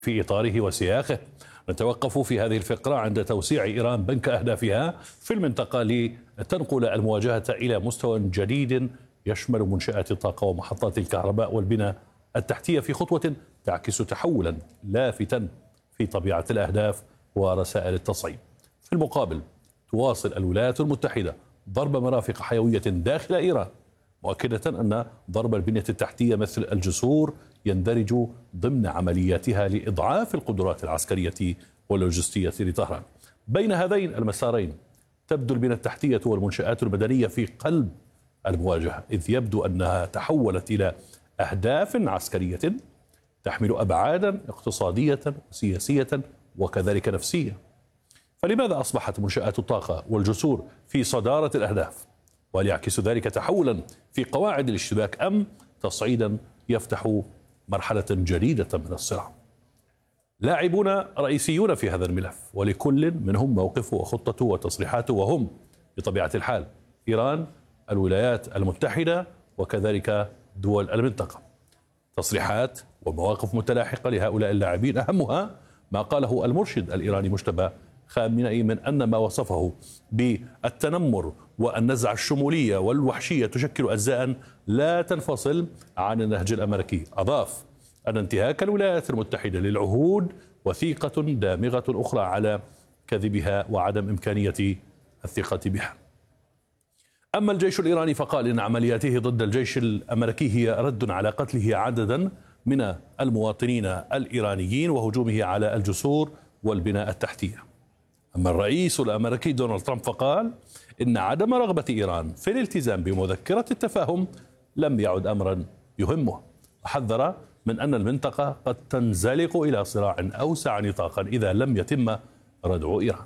في إطاره وسياقه. نتوقف في هذه الفقرة عند توسيع إيران بنك أهدافها في المنطقة لتنقل المواجهة إلى مستوى جديد يشمل منشآت الطاقة ومحطات الكهرباء والبنى التحتية، في خطوة تعكس تحولا لافتا في طبيعة الأهداف ورسائل التصعيد. في المقابل تواصل الولايات المتحدة ضرب مرافق حيوية داخل إيران، مؤكدة أن ضرب البنية التحتية مثل الجسور يندرج ضمن عملياتها لإضعاف القدرات العسكرية واللوجستية لطهران. بين هذين المسارين تبدو البنية التحتية والمنشآت المدنية في قلب المواجهة، إذ يبدو أنها تحولت إلى أهداف عسكرية تحمل أبعادا اقتصادية وسياسية وكذلك نفسية. فلماذا أصبحت منشآت الطاقة والجسور في صدارة الأهداف؟ وهل يعكس ذلك تحولا في قواعد الاشتباك أم تصعيدا يفتح مرحلة جديدة من الصراع؟ لاعبون رئيسيون في هذا الملف، ولكل منهم موقفه وخطته وتصريحاته، وهم بطبيعة الحال إيران، الولايات المتحدة، وكذلك دول المنطقة. تصريحات ومواقف متلاحقة لهؤلاء اللاعبين، أهمها ما قاله المرشد الإيراني مجتبى خامنئي من أن ما وصفه بالتنمر والنزعة الشمولية والوحشية تشكل أجزاء لا تنفصل عن النهج الأمريكي. أضاف أن انتهاك الولايات المتحدة للعهود وثيقة دامغة أخرى على كذبها وعدم إمكانية الثقة بها. أما الجيش الإيراني فقال إن عملياته ضد الجيش الأمريكي هي رد على قتله عددا من المواطنين الإيرانيين وهجومه على الجسور والبناء التحتية. أما الرئيس الأمريكي دونالد ترامب فقال إن عدم رغبة إيران في الالتزام بمذكرة التفاهم لم يعد أمرا يهمه، وحذر من أن المنطقة قد تنزلق إلى صراع أوسع نطاقا إذا لم يتم ردع إيران.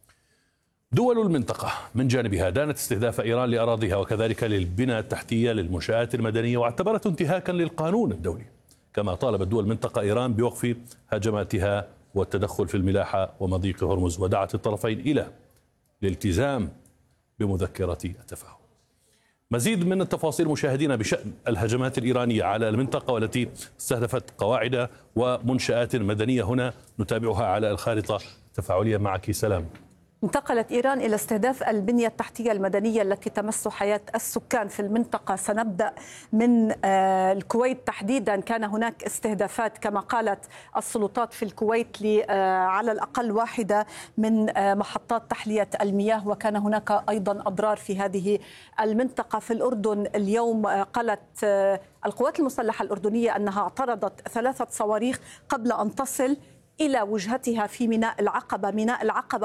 دول المنطقة من جانبها دانت استهداف إيران لأراضيها وكذلك للبنى التحتية للمنشآت المدنية، واعتبرته انتهاكا للقانون الدولي، كما طالبت دول المنطقة إيران بوقف هجماتها والتدخل في الملاحة ومضيق هرمز، ودعت الطرفين إلى الالتزام بمذكرة التفاهم. مزيد من التفاصيل مشاهدينا بشأن الهجمات الإيرانية على المنطقة والتي استهدفت قواعد ومنشآت مدنية هنا نتابعها على الخارطة التفاعلية معك سلام. انتقلت إيران إلى استهداف البنية التحتية المدنية التي تمس حياة السكان في المنطقة. سنبدأ من الكويت تحديدا. كان هناك استهدافات كما قالت السلطات في الكويت على الأقل واحدة من محطات تحلية المياه، وكان هناك أيضا أضرار في هذه المنطقة. في الأردن اليوم قالت القوات المسلحة الأردنية أنها اعترضت 3 صواريخ قبل أن تصل إلى وجهتها في ميناء العقبة. ميناء العقبة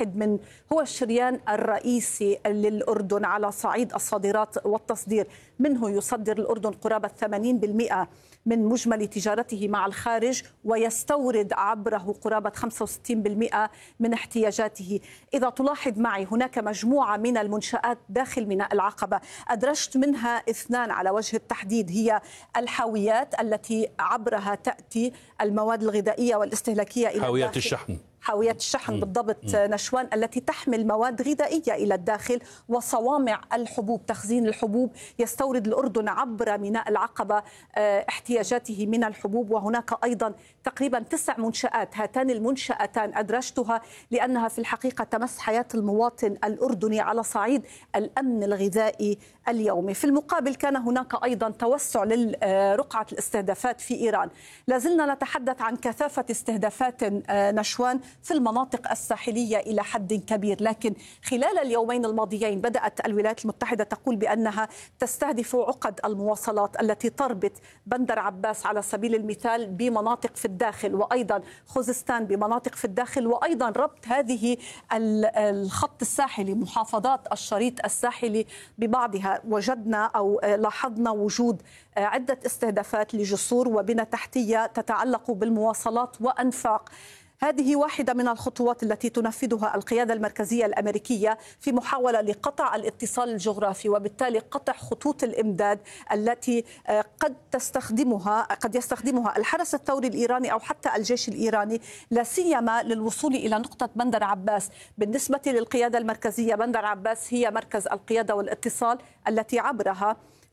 هو الشريان الرئيسي للأردن على صعيد الصادرات والتصدير، منه يصدر الأردن قرابة 80% من مجمل تجارته مع الخارج، ويستورد عبره قرابة 65% من احتياجاته. إذا تلاحظ معي هناك مجموعة من المنشآت داخل ميناء العقبة، أدرجت منها 2 على وجه التحديد، هي الحاويات التي عبرها تأتي المواد الغذائية والاستهلاكية إلى حاويات الشحن. حاويات الشحن بالضبط نشوان، التي تحمل مواد غذائية إلى الداخل، وصوامع الحبوب، تخزين الحبوب. يستورد الأردن عبر ميناء العقبة احتياجاته من الحبوب. وهناك أيضا تقريبا 9 منشآت. هاتان المنشأتان أدرجتها لأنها في الحقيقة تمس حياة المواطن الأردني على صعيد الأمن الغذائي اليومي. في المقابل كان هناك أيضا توسع لرقعة الاستهدافات في إيران. لازلنا نتحدث عن كثافة استهدافات نشوان في المناطق الساحلية إلى حد كبير، لكن خلال اليومين الماضيين بدأت الولايات المتحدة تقول بأنها تستهدف عقد المواصلات التي تربط بندر عباس على سبيل المثال بمناطق في الداخل، وأيضا خوزستان بمناطق في الداخل، وأيضا ربط هذه الخط الساحلي، محافظات الشريط الساحلي ببعضها. وجدنا أو لاحظنا وجود عدة استهدافات لجسور وبنى تحتية تتعلق بالمواصلات وأنفاق. هذه واحدة من الخطوات التي تنفذها القيادة المركزية الأمريكية في محاولة لقطع الاتصال الجغرافي، وبالتالي قطع خطوط الإمداد التي قد يستخدمها الحرس الثوري الإيراني أو حتى الجيش الإيراني، لا سيما للوصول إلى نقطة بندر عباس. بالنسبة للقيادة المركزية، بندر عباس هي مركز القيادة والاتصال التي عبرها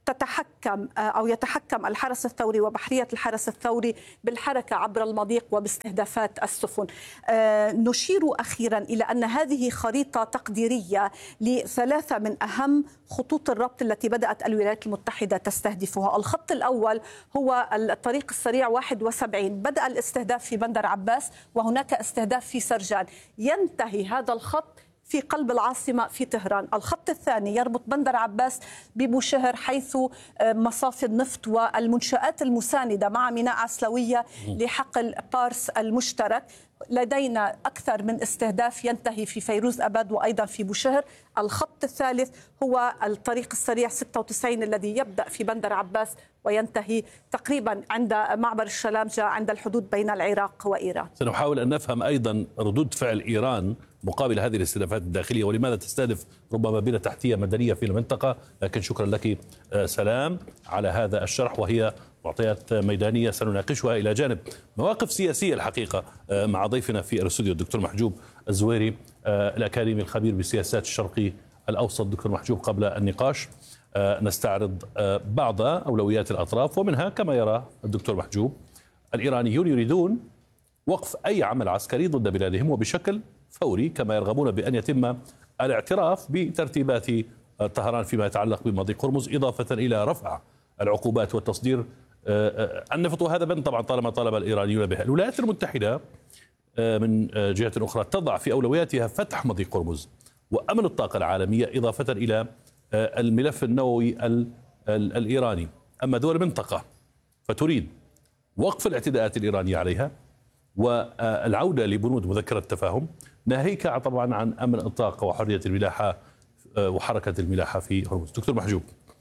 تتحكم أو يتحكم الحرس الثوري وبحرية الحرس الثوري بالحركة عبر المضيق وباستهدافات السفن. نشير أخيرا إلى أن هذه خريطة تقديرية لثلاثة من أهم خطوط الربط التي بدأت الولايات المتحدة تستهدفها. الخط الأول هو الطريق السريع 71، بدأ الاستهداف في بندر عباس وهناك استهداف في سرجان، ينتهي هذا الخط في قلب العاصمة في طهران. الخط الثاني يربط بندر عباس ببوشهر حيث مصافي النفط والمنشآت المساندة مع ميناء عسلوية لحقل بارس المشترك. لدينا أكثر من استهداف ينتهي في فيروز أباد وأيضا في بوشهر. الخط الثالث هو الطريق السريع 96 الذي يبدأ في بندر عباس وينتهي تقريبا عند معبر الشلامجة عند الحدود بين العراق وإيران. سنحاول أن نفهم أيضا ردود فعل إيران مقابل هذه الاستهدافات الداخلية ولماذا تستهدف ربما بنى تحتية مدنية في المنطقة. لكن شكرا لك سلام على هذا الشرح، وهي معطيات ميدانية سنناقشها إلى جانب مواقف سياسية الحقيقة مع ضيفنا في الاستوديو الدكتور محجوب الزويري الأكاديمي الخبير بالسياسات الشرقي الأوسط. دكتور محجوب، قبل النقاش نستعرض بعض أولويات الأطراف، ومنها كما يرى الدكتور محجوب الإيرانيون يريدون وقف أي عمل عسكري ضد بلادهم وبشكل فوري، كما يرغبون بأن يتم الاعتراف بترتيبات طهران فيما يتعلق بمضيق هرمز، إضافة إلى رفع العقوبات والتصدير النفط. وهذا بند طبعا طالما طالب الإيرانيون بها. الولايات المتحدة من جهة أخرى تضع في أولوياتها فتح مضيق هرمز وأمن الطاقة العالمية، إضافة إلى الملف النووي الإيراني. أما دول المنطقة فتريد وقف الاعتداءات الإيرانية عليها والعودة لبنود مذكرة التفاهم، ناهيك طبعا عن أمن الطاقة وحرية الملاحة وحركة الملاحة في هرمز. دكتور محجوب،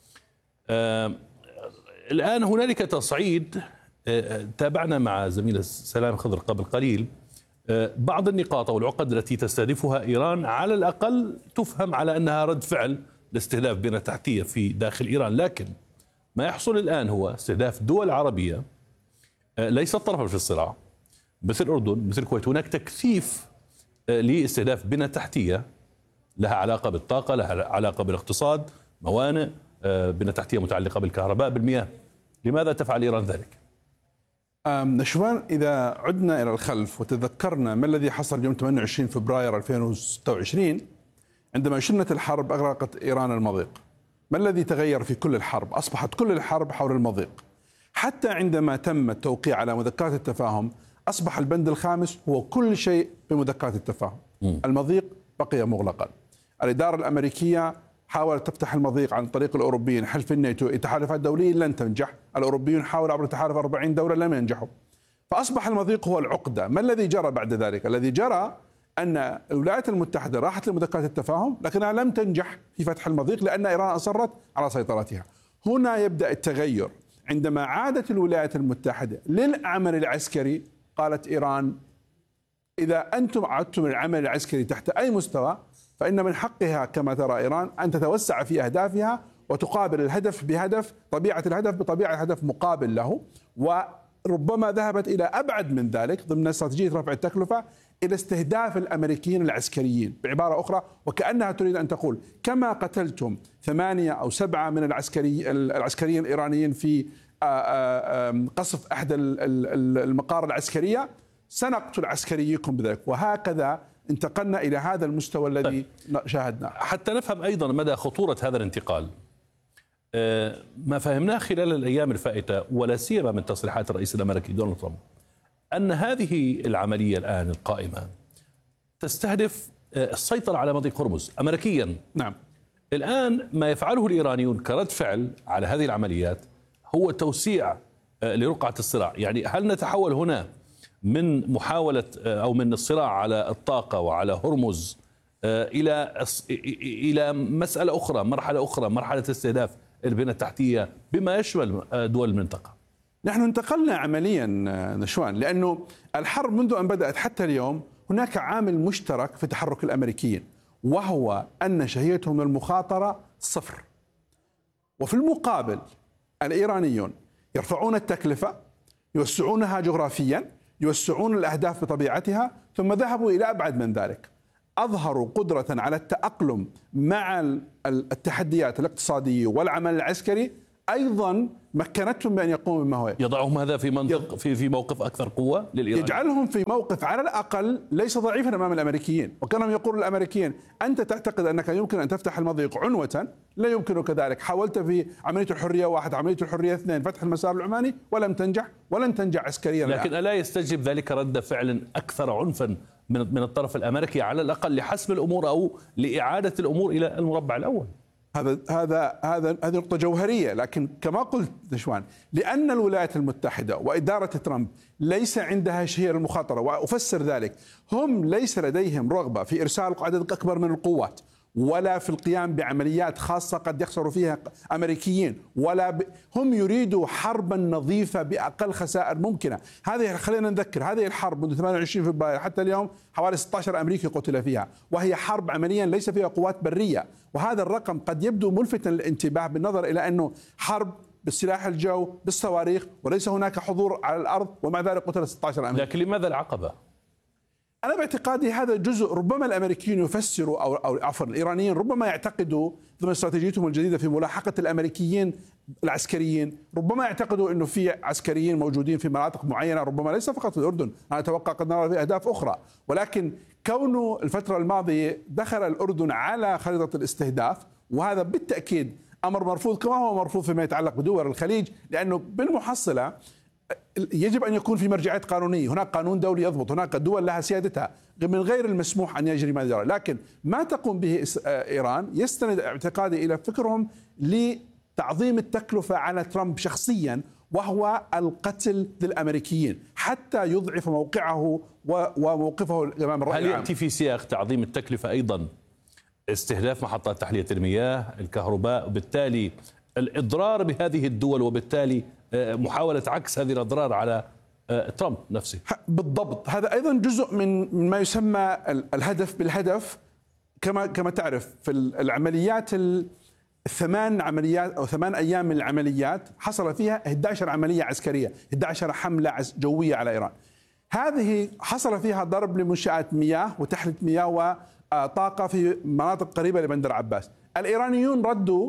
الآن هنالك تصعيد، تابعنا مع زميل سلام خضر قبل قليل بعض النقاط أو العقد التي تستهدفها إيران، على الأقل تفهم على أنها رد فعل لاستهداف بنى تحتية في داخل إيران، لكن ما يحصل الآن هو استهداف دول عربية ليست طرفا في الصراع مثل الأردن مثل الكويت. هناك تكثيف لاستهداف بنى تحتية لها علاقة بالطاقة، لها علاقة بالاقتصاد، موانئ، بنى تحتية متعلقة بالكهرباء، بالمياه. لماذا تفعل إيران ذلك؟ نشوان، إذا عدنا إلى الخلف وتذكرنا ما الذي حصل يوم 28 فبراير 2026 عندما شنت الحرب أغرقت إيران المضيق، ما الذي تغير في كل الحرب؟ أصبحت كل الحرب حول المضيق، حتى عندما تم التوقيع على مذكرات التفاهم أصبح البند الخامس هو كل شيء بمذكرات التفاهم. المضيق بقي مغلقا. الإدارة الأمريكية حاولت تفتح المضيق عن طريق الأوروبيين، حلف الناتو، التحالفات الدولية لن تنجح. الأوروبيون حاولوا عبر تحالف 40 دولة لم ينجحوا، فأصبح المضيق هو العقدة. ما الذي جرى بعد ذلك؟ الذي جرى أن الولايات المتحدة راحت لمذكرات التفاهم لكنها لم تنجح في فتح المضيق لأن إيران أصرت على سيطرتها. هنا يبدأ التغير. عندما عادت الولايات المتحدة للعمل العسكري قالت إيران إذا أنتم عدتم العمل العسكري تحت أي مستوى فإن من حقها كما ترى إيران أن تتوسع في أهدافها وتقابل الهدف بهدف، طبيعة الهدف بطبيعة هدف مقابل له، وربما ذهبت إلى أبعد من ذلك ضمن استراتيجية رفع التكلفة إلى استهداف الأمريكيين العسكريين. بعبارة أخرى وكأنها تريد أن تقول كما قتلتم 8 أو 7 من العسكريين الإيرانيين في قصف أحد المقار العسكرية سنقتل عسكريكم بذلك، وهكذا انتقلنا إلى هذا المستوى الذي شاهدناه. حتى نفهم أيضا مدى خطورة هذا الانتقال، ما فهمناه خلال الأيام الفائتة ولا سيما من تصريحات الرئيس الأمريكي دونالد ترامب أن هذه العملية الآن القائمة تستهدف السيطرة على مضيق هرمز أمريكيا. نعم. الآن ما يفعله الإيرانيون كرد فعل على هذه العمليات هو توسيع لرقعة الصراع. يعني هل نتحول هنا من محاولة أو من الصراع على الطاقة وعلى هرمز إلى مسألة أخرى، مرحلة أخرى، مرحلة استهداف البنى التحتية بما يشمل دول المنطقة؟ نحن انتقلنا عمليا نشوان، لأنه الحرب منذ أن بدأت حتى اليوم هناك عامل مشترك في تحرك الأمريكيين، وهو أن شهيتهم المخاطرة صفر. وفي المقابل الإيرانيون يرفعون التكلفة، يوسعونها جغرافيا، يوسعون الأهداف بطبيعتها، ثم ذهبوا إلى أبعد من ذلك. أظهروا قدرة على التأقلم مع التحديات الاقتصادية والعمل العسكري أيضا مكنتهم بأن يقوموا بما هو يضعهم هذا في منطق في موقف أكثر قوة للإيران، يجعلهم في موقف على الأقل ليس ضعيفا أمام الأمريكيين. وكانوا يقولون الأمريكيين أنت تعتقد أنك يمكن أن تفتح المضيق عنوة، لا يمكنك ذلك. حاولت في عملية الحرية 1، عملية الحرية 2، فتح المسار العماني، ولم تنجح ولن تنجح عسكريا. لكن ألا يستجب ذلك رد فعل أكثر عنفا من الطرف الأمريكي على الأقل لحسم الأمور أو لإعادة الأمور إلى المربع الأول؟ هذه نقطة جوهرية. لكن كما قلت نشوان، لأن الولايات المتحدة وإدارة ترامب ليس عندها شهية المخاطرة، وأفسر ذلك، هم ليس لديهم رغبة في إرسال عدد أكبر من القوات، ولا في القيام بعمليات خاصة قد يخسر فيها أمريكيين، هم يريدوا حربا نظيفة بأقل خسائر ممكنة. خلينا نذكر، هذه الحرب منذ 28 فبراير حتى اليوم حوالي 16 أمريكي قتل فيها، وهي حرب عمليا ليس فيها قوات برية. وهذا الرقم قد يبدو ملفتا للانتباه بالنظر إلى أنه حرب بالسلاح الجو بالصواريخ وليس هناك حضور على الأرض، ومع ذلك قتل 16 أمريكي. لكن لماذا العقبة؟ أنا باعتقادي هذا جزء، ربما الأمريكيين يفسروا أو عفوا الإيرانيين ربما يعتقدوا ضمن استراتيجيتهم الجديدة في ملاحقة الأمريكيين العسكريين، ربما يعتقدوا أنه في عسكريين موجودين في مناطق معينة، ربما ليس فقط في الأردن، أنا أتوقع قد نرى في أهداف أخرى. ولكن كونه الفترة الماضية دخل الأردن على خريطة الاستهداف، وهذا بالتأكيد أمر مرفوض كما هو مرفوض فيما يتعلق بدول الخليج، لأنه بالمحصلة يجب أن يكون في مرجعيات قانونية، هناك قانون دولي يضبط، هناك دول لها سيادتها، من غير المسموح أن يجري ما جرى. لكن ما تقوم به إيران يستند اعتقادي إلى فكرهم لتعظيم التكلفة على ترامب شخصيا، وهو القتل للأمريكيين حتى يضعف موقعه وموقفه أمام الرأي العام. هل يأتي في سياق تعظيم التكلفة أيضا استهداف محطات تحلية المياه، الكهرباء، وبالتالي الإضرار بهذه الدول، وبالتالي محاولة عكس هذه الأضرار على ترامب نفسه؟ بالضبط، هذا أيضا جزء من ما يسمى الهدف بالهدف. كما تعرف في العمليات الثمان عمليات أو 8 أيام من العمليات حصل فيها 11 عملية عسكرية، 11 حملة جوية على إيران. هذه حصل فيها ضرب لمنشآت مياه وتحلية مياه وطاقة في مناطق قريبة لبندر عباس. الإيرانيون ردوا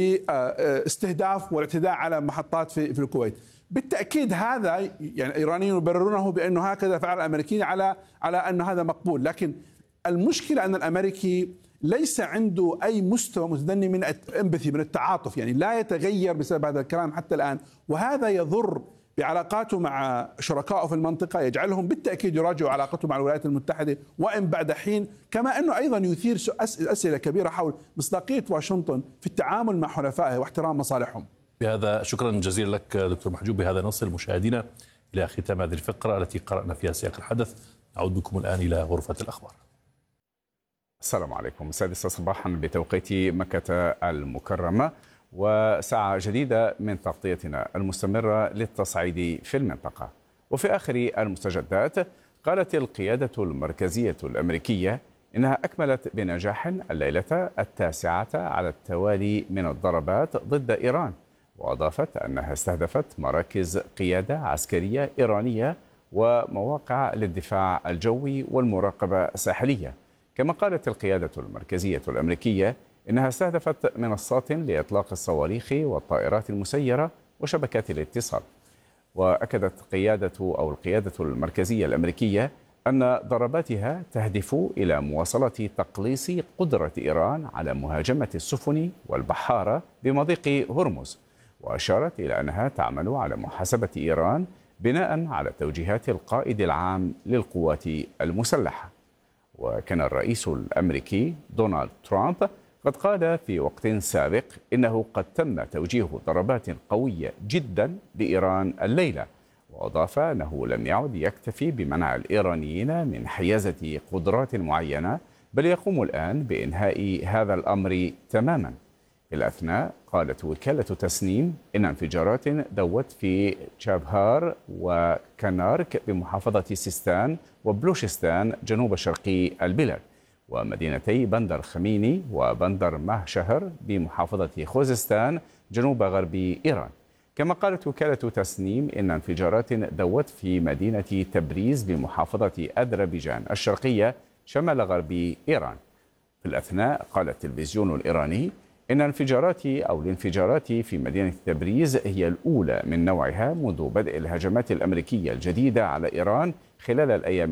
باستهداف والاعتداء على محطات في الكويت. بالتأكيد هذا يعني الإيرانيون يبررونه بأنه هكذا فعل الأمريكيين على أن هذا مقبول. لكن المشكلة أن الأمريكي ليس عنده أي مستوى متدني من من التعاطف، يعني لا يتغير بسبب هذا الكلام حتى الآن، وهذا يضر بعلاقاته مع شركائه في المنطقة، يجعلهم بالتأكيد يراجعوا علاقتهم مع الولايات المتحدة وإن بعد حين، كما أنه أيضا يثير أسئلة كبيرة حول مصداقية واشنطن في التعامل مع حلفائه واحترام مصالحهم. بهذا شكرا جزيلا لك دكتور محجوب. بهذا نصل مشاهدينا إلى ختام هذه الفقرة التي قرأنا فيها سياق الحدث. نعود بكم الآن إلى غرفة الأخبار. السلام عليكم. 6 صباحا بتوقيت مكة المكرمة، وساعة جديدة من تغطيتنا المستمرة للتصعيد في المنطقة. وفي آخر المستجدات، قالت القيادة المركزية الأمريكية إنها أكملت بنجاح الليلة 9 على التوالي من الضربات ضد إيران، وأضافت أنها استهدفت مراكز قيادة عسكرية إيرانية ومواقع للدفاع الجوي والمراقبة الساحلية. كما قالت القيادة المركزية الأمريكية إنها استهدفت منصات لإطلاق الصواريخ والطائرات المسيرة وشبكات الاتصال. وأكدت القيادة المركزية الأمريكية أن ضرباتها تهدف إلى مواصلة تقليص قدرة إيران على مهاجمة السفن والبحارة بمضيق هرمز، وأشارت إلى أنها تعمل على محاسبة إيران بناء على توجيهات القائد العام للقوات المسلحة. وكان الرئيس الأمريكي دونالد ترامب قد قال في وقت سابق إنه قد تم توجيه ضربات قوية جدا لإيران الليلة، وأضاف أنه لم يعد يكتفي بمنع الإيرانيين من حيازة قدرات معينة، بل يقوم الآن بإنهاء هذا الأمر تماما. في الأثناء قالت وكالة تسنيم إن انفجارات دوت في تشابهار وكنارك بمحافظة سيستان وبلوشستان جنوب شرقي البلاد، ومدينتي بندر خميني وبندر مهشهر بمحافظة خوزستان جنوب غرب إيران. كما قالت وكالة تسنيم إن انفجارات دوت في مدينة تبريز بمحافظة أذربيجان الشرقية شمال غرب إيران. في الأثناء قال التلفزيون الإيراني إن الانفجارات في مدينة تبريز هي الأولى من نوعها منذ بدء الهجمات الأمريكية الجديدة على إيران خلال الأيام